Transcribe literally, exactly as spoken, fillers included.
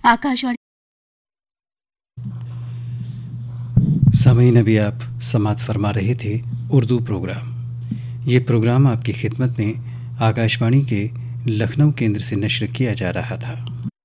आकाशवाणी। सामीन, अभी आप समात फरमा रहे थे उर्दू प्रोग्राम। ये प्रोग्राम आपकी खिदमत में आकाशवाणी के लखनऊ केंद्र से नश्र किया जा रहा था।